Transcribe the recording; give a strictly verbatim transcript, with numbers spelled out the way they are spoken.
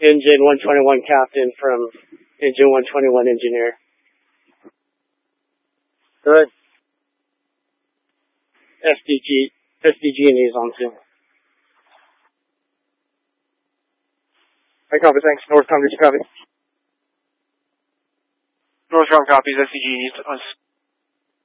Engine one twenty-one captain from Engine one twenty-one engineer. Good. S D G, S D G and A's on too. I copy, thanks. North Congress, copy. North Ground copies, S D G and A's.